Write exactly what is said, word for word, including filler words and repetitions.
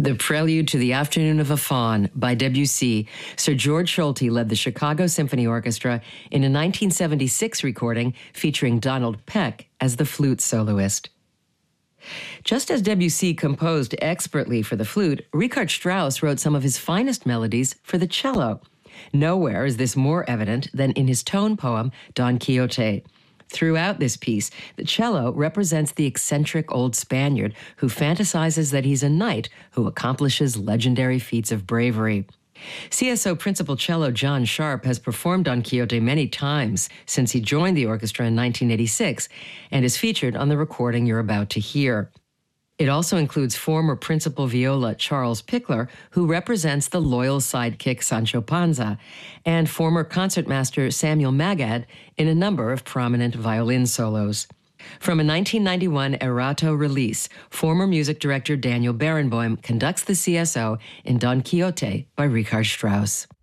The Prelude to the Afternoon of a Faun by Debussy. Sir George Solti led the Chicago Symphony Orchestra in a nineteen seventy-six recording featuring Donald Peck as the flute soloist. Just as Debussy composed expertly for the flute, Richard Strauss wrote some of his finest melodies for the cello. Nowhere is this more evident than in his tone poem, Don Quixote. Throughout this piece, the cello represents the eccentric old Spaniard who fantasizes that he's a knight who accomplishes legendary feats of bravery. C S O principal cello John Sharp has performed Don Quixote many times since he joined the orchestra in nineteen eighty-six and is featured on the recording you're about to hear. It also includes former principal viola Charles Pickler, who represents the loyal sidekick Sancho Panza, and former concertmaster Samuel Magad in a number of prominent violin solos. From a nineteen ninety-one Erato release, former music director Daniel Barenboim conducts the C S O in Don Quixote by Richard Strauss.